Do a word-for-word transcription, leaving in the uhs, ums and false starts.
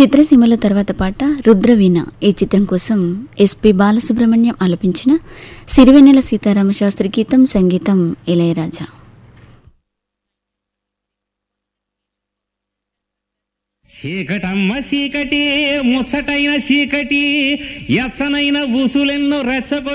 చిత్రసీమలో తర్వాత పాట రుద్రవీణ. ఈ చిత్రం కోసం ఎస్పి బాలసుబ్రహ్మణ్యం ఆలపించిన సిరివెన్నెల సీతారామ శాస్త్రి గీతం, సంగీతం ఇళయరాజా. చీకటమ్మ చీకటి, ముచ్చటైన చీకటి, ఎచ్చనైన ఊసులెన్నో రెచ్చగొ